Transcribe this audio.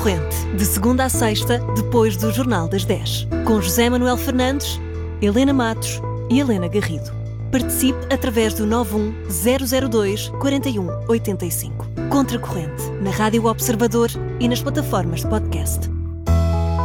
Contracorrente, de segunda a sexta, depois do Jornal das 10. Com José Manuel Fernandes, Helena Matos e Helena Garrido. Participe através do 91002-4185. Contracorrente, na Rádio Observador e nas plataformas de podcast.